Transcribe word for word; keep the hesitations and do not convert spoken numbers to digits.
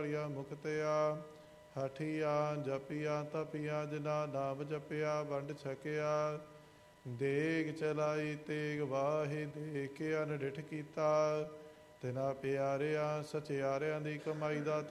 ਵਾਲਿਆ ਮੁਕਤਿਆ। ਹਠੀਆ ਜਪੀਆ ਤਪੀਆ ਜਿਨਾ ਨਾਮ ਜਪਿਆ ਵੰਡ ਛਕਿਆ। ਦੇਗ ਚਲਾਈ ਤੇਗ ਵਾਹੇ ਦੇਖ ਕੇ ਅਨਡਿਠ ਕੀਤਾ। ਤਿਨਾ ਪਿਆਰਿਆਂ ਸਚਿਆਰਿਆਂ ਦੀ ਕਮਾਈ ਦਾ